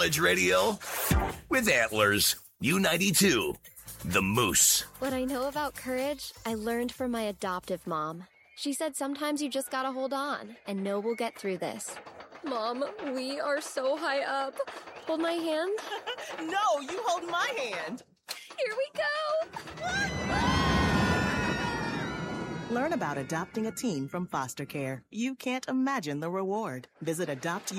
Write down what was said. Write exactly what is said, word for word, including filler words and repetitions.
College radio with Antlers. U ninety-two, The Moose. What I know about courage, I learned from my adoptive mom. She said sometimes you just gotta hold on and know we'll get through this. Mom, we are so high up. Hold my hand. No, you hold my hand. Here we go. Learn about adopting a teen from foster care. You can't imagine the reward. Visit adopt